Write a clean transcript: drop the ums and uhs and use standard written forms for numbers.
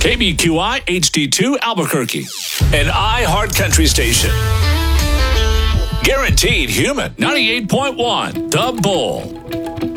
KBQI HD2 Albuquerque, an iHeart Country station. Guaranteed Human 98.1, The Bull.